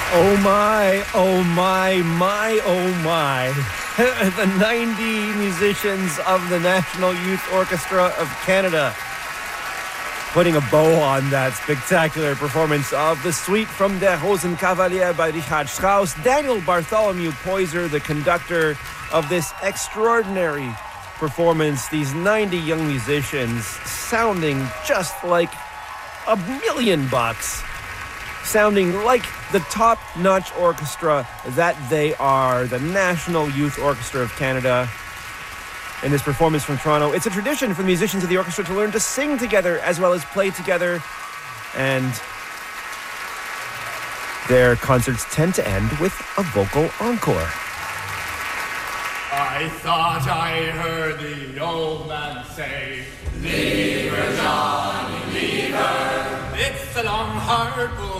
Oh my, oh my, my, oh my. The 90 musicians of the National Youth Orchestra of Canada putting a bow on that spectacular performance of the Suite from Der Rosenkavalier by Richard Strauss. Daniel Bartholomew Poyser, the conductor of this extraordinary performance. These 90 young musicians sounding just like $1,000,000. Sounding like the top-notch orchestra that they are, the National Youth Orchestra of Canada. In this performance from Toronto, it's a tradition for the musicians of the orchestra to learn to sing together as well as play together, and their concerts tend to end with a vocal encore. I thought I heard the old man say, "Leave her, Johnny, leave her. It's a long, hard